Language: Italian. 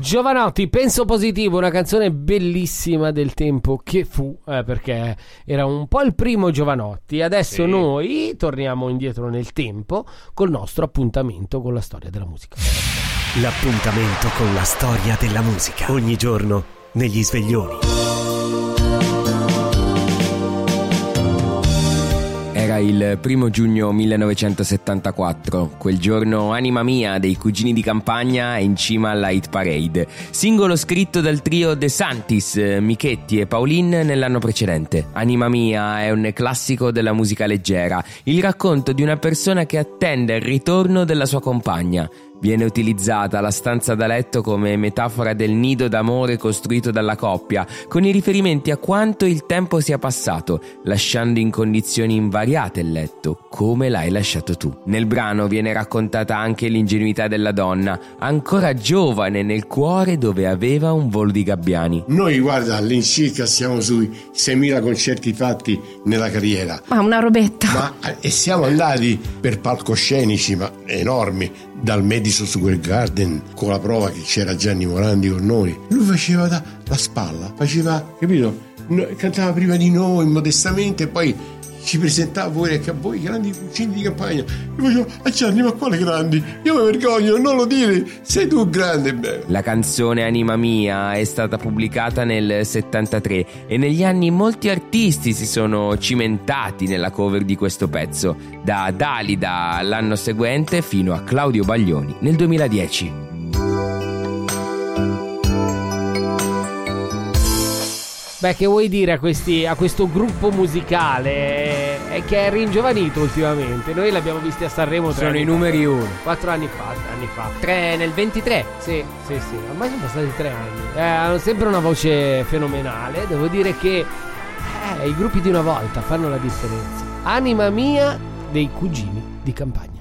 Giovanotti, Penso Positivo, una canzone bellissima del tempo che fu, perché era un po' il primo Giovanotti. Adesso noi torniamo indietro nel tempo col nostro appuntamento con la storia della musica. L'appuntamento con la storia della musica, ogni giorno negli sveglioni. Era il 1 giugno 1974, quel giorno Anima Mia dei Cugini di Campagna è in cima alla hit parade, singolo scritto dal trio De Santis, Michetti e Paulin nell'anno precedente. Anima Mia è un classico della musica leggera, il racconto di una persona che attende il ritorno della sua compagna. Viene utilizzata la stanza da letto come metafora del nido d'amore costruito dalla coppia, con i riferimenti a quanto il tempo sia passato, lasciando in condizioni invariate il letto, come l'hai lasciato tu. Nel brano viene raccontata anche l'ingenuità della donna, ancora giovane nel cuore dove aveva un volo di gabbiani. Noi, guarda, all'incirca siamo sui 6.000 concerti fatti nella carriera. Ma una robetta. E siamo andati per palcoscenici, ma enormi, dal Madison Square Garden, con la prova che c'era Gianni Morandi con noi. Lui faceva la spalla, capito? Cantava prima di noi modestamente e poi ci presentava pure che a voi grandi cugini di campagna. Io facevo: a Gianni, ma quale grandi? Io mi vergogno, non lo dire, sei tu grande. Beh. La canzone Anima Mia è stata pubblicata nel 73 e negli anni molti artisti si sono cimentati nella cover di questo pezzo, da Dalida l'anno seguente fino a Claudio Baglioni nel 2010. Beh, che vuoi dire a questo gruppo musicale che è ringiovanito ultimamente? Noi l'abbiamo visti a Sanremo. Sono i numeri 1. 4 anni fa. 3 nel 23. Sì. Ormai sono passati 3 anni. Hanno sempre una voce fenomenale. Devo dire che i gruppi di una volta fanno la differenza. Anima Mia dei Cugini di Campagna.